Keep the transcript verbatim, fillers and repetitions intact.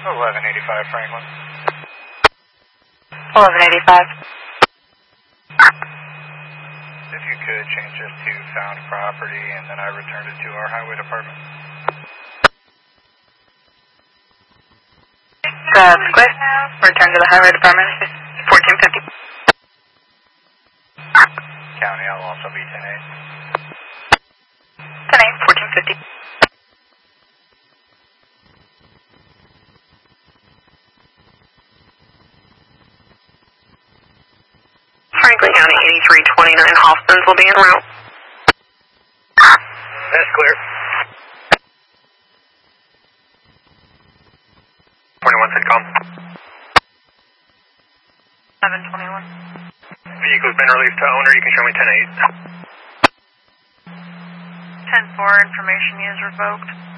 eleven eighty-five Franklin. eleven eighty-five. If you could, change this to found property, and then I returned it to our highway department. That's clear. Return to the highway department. fourteen fifty. County, I'll also be ten eight. ten eight, fourteen fifty. Franklin County eighty-three twenty-nine Hoffmans will be en route. That's clear. twenty-one CENTCOM. seven twenty-one. Vehicle's been released to owner, you can show me ten eight. ten four, information is revoked.